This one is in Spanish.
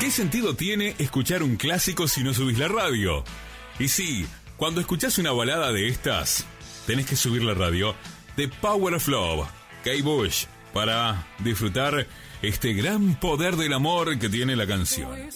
¿Qué sentido tiene escuchar un clásico si no subís la radio? Y sí, cuando escuchás una balada de estas, tenés que subir la radio de Power of Love, Kate Bush, para disfrutar este gran poder del amor que tiene la canción.